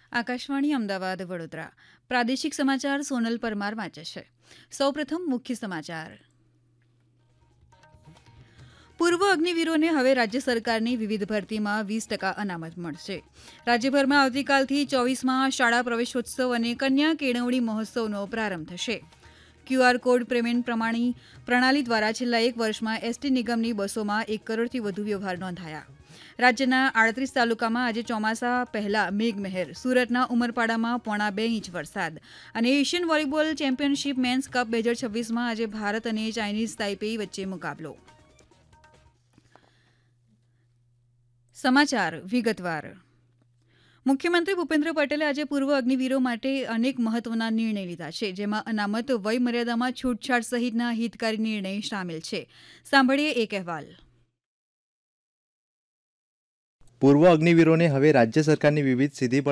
આકાશવાણી અમદાવાદ વડોદરા પ્રાદેશિક સમાચાર સોનલ પરમાર વાંચે છે. સૌપ્રથમ મુખ્ય સમાચાર. પૂર્વ અગ્નિવીરોને હવે રાજ્ય સરકારની વિવિધ ભરતીમાં 20% અનામત મળશે. રાજ્યભરમાં આવતીકાલથી 24મા શાળા પ્રવેશોત્સવ અને કન્યા કેળવણી મહોત્સવનો પ્રારંભ થશે. QR કોડ પેમેન્ટ પ્રણાલી દ્વારા છેલ્લા 1 વર્ષમાં એસટી નિગમની બસોમાં 1 કરોડથી વધુ વ્યવહાર નોંધાયા. રાજ્યના 38 તાલુકામાં આજે ચોમાસા પહેલા મેઘમહેર. સુરતના ઉમરપાડામાં 1.5 ઇંચ વરસાદ. અને Asian volleyball championship men's cup 2026માં આજે ભારત અને ચાઇનીઝ તાઇપેઈ વચ્ચે મુકાબલો. સમાચાર વિગતવાર. મુખ્યમંત્રી ભૂપેન્દ્ર પટેલે આજે પૂર્વ અગ્નિવીરો માટે અનેક મહત્વના નિર્ણય લીધા છે, જેમાં અનામત વયમર્યાદામાં છૂટછાટ સહિતના હિતકારી નિર્ણય સામેલ છે. સાંભળીએ એક અહેવાલ. પૂર્વ અગ્નિવીરોને હવે રાજ્ય સરકારની વિવિધ સીધી